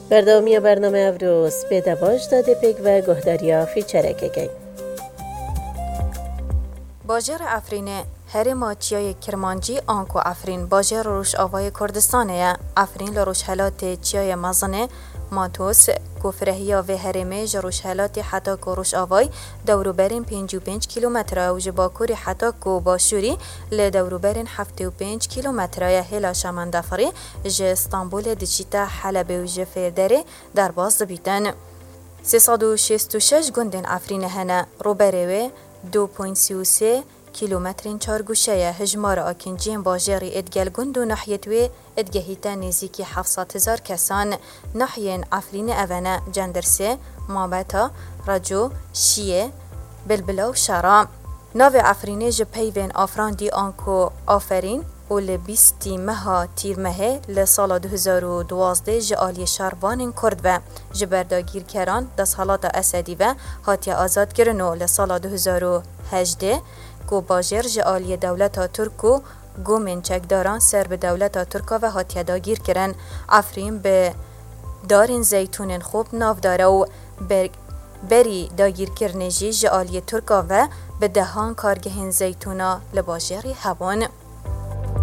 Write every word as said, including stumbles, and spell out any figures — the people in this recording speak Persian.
بردامی برنامه امروز به دواج داده پیک و گهداریا فیچرک گی. باجر افرین هرما چیای کرمانجی آنکو افرین باجر روش آوای کردستانه افرین لروش حالات چیای مزنه ماتوس گفرهیا و هرمه جروش حالات حتی کروش آوای دوروبرین پنج و پنج کیلومتر و جباکوری حتی کو باشوری ل دوروبرین هفت و پنج کیلومتر هلا شمندفری ج استانبول دیچیتا حلب و جفردره در باز بیتن سیصد و شصت و شش گندن افرین هنه روبروه دو و سی و سه کیلومترین چارگوشه هجمار آکنجین باجری ادگل گند و نحیتوی ادگهیتا نزیکی هفتصد هزار کسان نحین افرین اوانه جندرسه مابتا رجو شیه بلبلا و شرام ناو افرینه جپیوین آفراندی آنکو آفرین و لبیستی مها تیر مهه لسال دو هزار و دوازده جعالی شاروان کرد و جبرداگیر کران دست حالات اسدی و هاتی آزاد گرنو لسال دو هزار و هجده گو باجر جعالی دولت ترکو گو منچکداران سر به دولت ترکا و هاتی داگیر کرن افرین به دارین زیتون خوب ناف داره و بری داگیر کرنجی جعالی ترکا و به دهان کارگهین زیتونا لباجری هبان